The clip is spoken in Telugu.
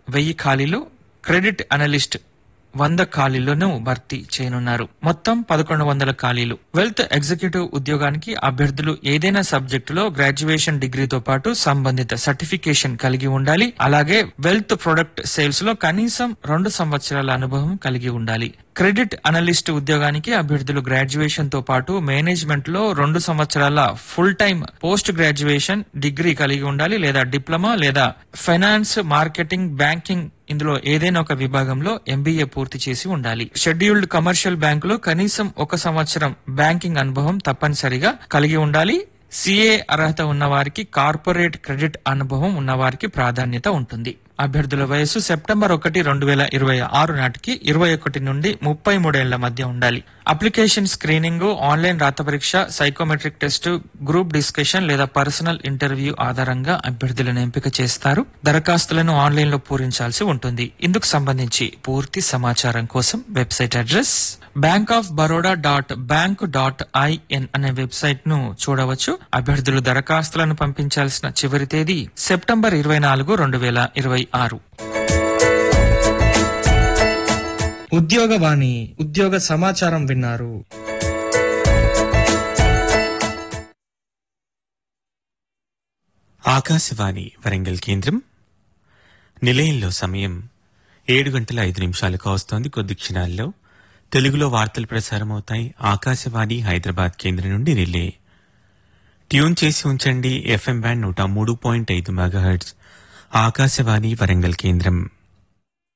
1000 ఖాళీలు, క్రెడిట్ అనలిస్ట్ 100 ఖాళీలను భర్తీ చేయనున్నారు. మొత్తం 1100 ఖాళీలు. వెల్త్ ఎగ్జిక్యూటివ్ ఉద్యోగానికి అభ్యర్థులు ఏదైనా సబ్జెక్టులో గ్రాడ్యుయేషన్ డిగ్రీతో పాటు సంబంధిత సర్టిఫికేషన్ కలిగి ఉండాలి. అలాగే వెల్త్ ప్రొడక్ట్ సేల్స్ లో కనీసం 2 సంవత్సరాల అనుభవం కలిగి ఉండాలి. క్రెడిట్ అనలిస్ట్ ఉద్యోగానికి అభ్యర్థులు గ్రాడ్యుయేషన్ తో పాటు మేనేజ్మెంట్ లో 2 సంవత్సరాల full time post graduation degree కలిగి ఉండాలి, లేదా డిప్లొమా లేదా ఫైనాన్స్, మార్కెటింగ్, బ్యాంకింగ్ ఇందులో ఏదైనా ఒక విభాగంలో MBA పూర్తి చేసి ఉండాలి. షెడ్యూల్డ్ కమర్షియల్ బ్యాంకులో కనీసం 1 సంవత్సరం బ్యాంకింగ్ అనుభవం తప్పనిసరిగా కలిగి ఉండాలి. CA అర్హత ఉన్నవారికి, కార్పొరేట్ క్రెడిట్ అనుభవం ఉన్నవారికి ప్రాధాన్యత ఉంటుంది. అభ్యర్థుల వయస్సు సెప్టెంబర్ 1, 2026 నాటికి 21 నుండి 33 ఏళ్ల మధ్య ఉండాలి. అప్లికేషన్ స్క్రీనింగ్, ఆన్లైన్ రాత పరీక్ష, సైకోమెట్రిక్ టెస్ట్, గ్రూప్ డిస్కషన్ లేదా పర్సనల్ ఇంటర్వ్యూ ఆధారంగా అభ్యర్థులను ఎంపిక చేస్తారు. దరఖాస్తులను ఆన్లైన్ లో పూరించాల్సి ఉంటుంది. ఇందుకు సంబంధించి పూర్తి సమాచారం కోసం వెబ్సైట్ అడ్రస్ bankofbaroda.bank.in అనే వెబ్సైట్ ను చూడవచ్చు. అభ్యర్థులు దరఖాస్తులను పంపించాల్సిన చివరి తేదీ సెప్టెంబర్ 24, 2026. ఉద్యోగవాణి ఉద్యోగ సమాచారం విన్నారు. ఆకాశవాణి వరంగల్ కేంద్రం. నిలయంలో సమయం 7:05 వస్తోంది. కొద్ది క్షణాల్లో తెలుగులో వార్తలు ప్రసారమవుతాయి. ఆకాశవాణి హైదరాబాద్ కేంద్రం నుండి రిలే. ట్యూన్ చేసి ఉంచండి FM band 103.5 megahertz. Akashvani Warangal కేంద్రం.